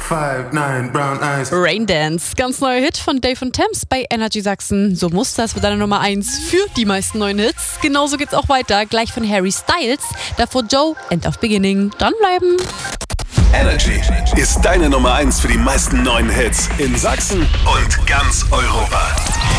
5'9", brown eyes. Raindance, ganz neuer Hit von Dave und Thames bei Energy Sachsen. So muss das mit deiner Nummer 1 für die meisten neuen Hits. Genauso geht's auch weiter, gleich von Harry Styles. Davor Joe, End of Beginning. Dranbleiben. Energy ist deine Nummer 1 für die meisten neuen Hits in Sachsen und ganz Europa.